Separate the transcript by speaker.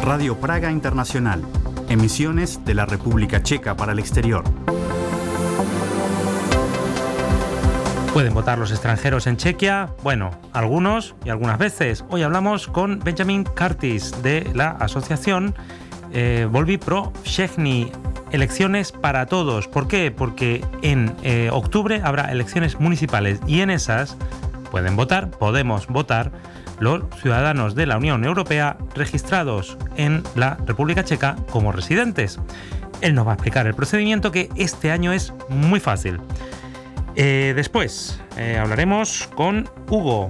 Speaker 1: Radio Praga Internacional. Emisiones de la República Checa para el exterior.
Speaker 2: ¿Pueden votar los extranjeros en Chequia? Bueno, algunos y algunas veces. Hoy hablamos con Benjamin Curtis de la asociación Volby pro Všechny. Elecciones para todos. ¿Por qué? Porque en octubre habrá elecciones municipales y en esas podemos votar los ciudadanos de la Unión Europea registrados en la República Checa como residentes. Él nos va a explicar el procedimiento, que este año es muy fácil. Después hablaremos con Hugo.